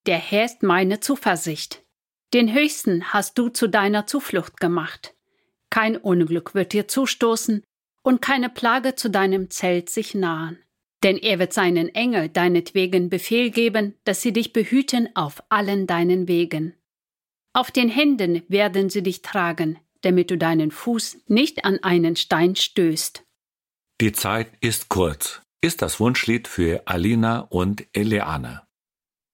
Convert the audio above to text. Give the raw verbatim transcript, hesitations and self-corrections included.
der Herr ist meine Zuversicht. Den Höchsten hast du zu deiner Zuflucht gemacht. Kein Unglück wird dir zustoßen und keine Plage zu deinem Zelt sich nahen. Denn er wird seinen Engel deinetwegen Befehl geben, dass sie dich behüten auf allen deinen Wegen. Auf den Händen werden sie dich tragen, damit du deinen Fuß nicht an einen Stein stößt. Die Zeit ist kurz, ist das Wunschlied für Alina und Eleane.